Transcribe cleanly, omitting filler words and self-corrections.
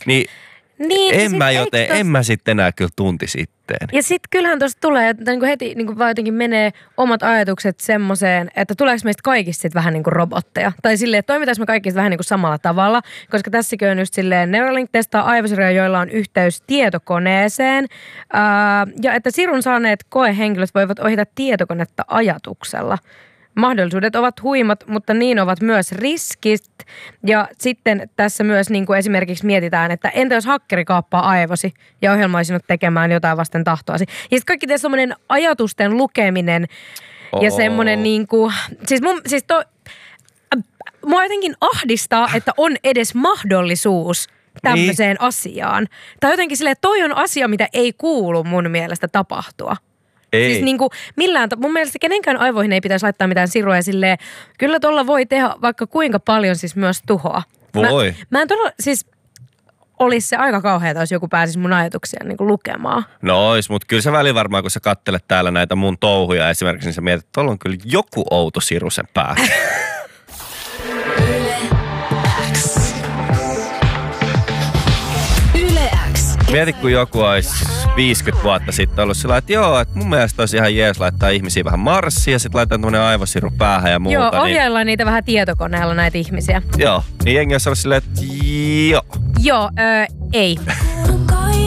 Niin en mä sitten enää kyllä tuntisi itteen. Ja sitten kyllähän tuosta tulee, että niin kuin heti niin kuin vaan jotenkin menee omat ajatukset semmoiseen, että tuleeko meistä kaikista sitten vähän niin kuin robotteja. Tai silleen, että toimitaanko me kaikista vähän niin kuin samalla tavalla. Koska tässäkin on just silleen, Neuralink testaa aivosarjoja, joilla on yhteys tietokoneeseen. Ja että sirun saaneet koehenkilöt voivat ohjata tietokonetta ajatuksella. Mahdollisuudet ovat huimat, mutta niin ovat myös riskit. Ja sitten tässä myös niin kuin esimerkiksi mietitään, että entä jos hakkeri kaappaa aivosi ja ohjelmoi sinut tekemään jotain vasten tahtoasi. Ja sitten kaikki tässä semmoinen ajatusten lukeminen ja semmoinen niin kuin, mua jotenkin ahdistaa, että on edes mahdollisuus tämmöiseen asiaan. Tai jotenkin silleen, että toi on asia, mitä ei kuulu mun mielestä tapahtua. Ei. Siis niinku mun mielestä kenenkään aivoihin ei pitäisi laittaa mitään sirua ja silleen, kyllä tuolla voi tehdä vaikka kuinka paljon siis myös tuhoa. Voi. Mä en todella, siis olisi se aika kauheata, jos joku pääsisi mun ajatuksia niinku lukemaan. No ois, mutta kyllä se väli varmaan, kun sä kattelet täällä näitä mun touhuja esimerkiksi, niin sä mietit, että tuolla on kyllä joku outo siru sen päässä. Yle X. Mieti, kun joku olisi 50 vuotta sitten ollut sillä, että joo, että mun mielestä olisi ihan jees laittaa ihmisiä vähän Marsiin ja sitten laitetaan tämmönen aivosiru päähän ja muuta. Joo, ohjaillaan niitä vähän tietokoneella näitä ihmisiä. Joo, niin jengi olisi ollut silleen, että joo. Joo, ei.